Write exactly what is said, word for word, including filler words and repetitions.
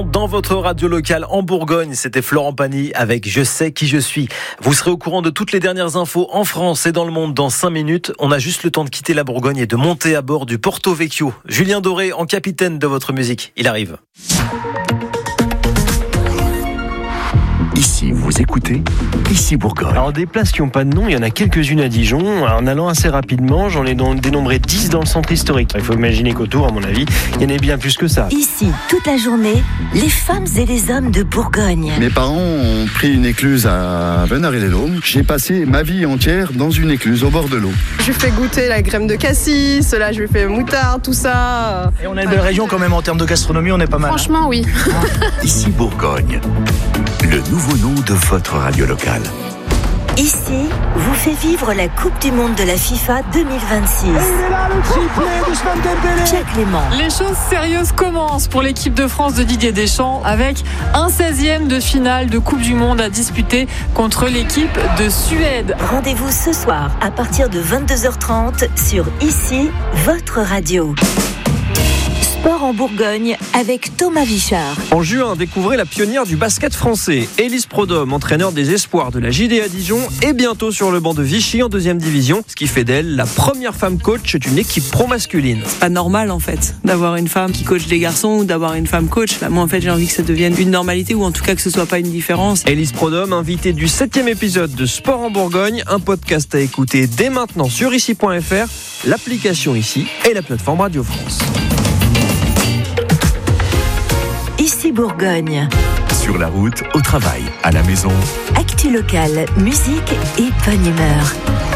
Dans votre radio locale en Bourgogne, c'était Florent Pagny avec Je sais qui je suis. Vous serez au courant de toutes les dernières infos en France et dans le monde dans cinq minutes. On a juste le temps de quitter la Bourgogne et de monter à bord du Porto Vecchio. Julien Doré en capitaine de votre musique. Il arrive. Ici, vous écoutez Ici Bourgogne. Alors des places qui n'ont pas de nom, il y en a quelques-unes à Dijon. En allant assez rapidement, j'en ai donc dénombré dix dans le centre historique. Il faut imaginer qu'autour, à mon avis, il y en a bien plus que ça. Ici, toute la journée, les femmes et les hommes de Bourgogne. Mes parents ont pris une écluse à Venaré-les-Laumes. J'ai passé ma vie entière dans une écluse au bord de l'eau. Je lui fais goûter la crème de cassis, là je lui fais moutarde, tout ça. Et on a une belle région quand même en termes de gastronomie, on est pas mal. Franchement, oui. Ici Bourgogne, le nouveau nom de votre radio locale. Ici, vous fait vivre la Coupe du Monde de la FIFA deux mille vingt-six. Et il est là, le triplé d'Ousmane Dembélé. Pierre Clément. Les choses sérieuses commencent pour l'équipe de France de Didier Deschamps avec un seizième de finale de Coupe du Monde à disputer contre l'équipe de Suède. Rendez-vous ce soir à partir de vingt-deux heures trente sur Ici, votre radio. Sport en Bourgogne avec Thomas Vichard. En juin, découvrez la pionnière du basket français, Élise Prodhomme, entraîneur des espoirs de la J D A Dijon, et bientôt sur le banc de Vichy en deuxième division, ce qui fait d'elle la première femme coach d'une équipe pro masculine. C'est pas normal en fait d'avoir une femme qui coach les garçons ou d'avoir une femme coach. Là, moi en fait j'ai envie que ça devienne une normalité ou en tout cas que ce soit pas une différence. Élise Prodhomme, invitée du septième épisode de Sport en Bourgogne, un podcast à écouter dès maintenant sur ici point f r, l'application Ici et la plateforme Radio France. Ici Bourgogne. Sur la route, au travail, à la maison. Actu locale, musique et bonne humeur.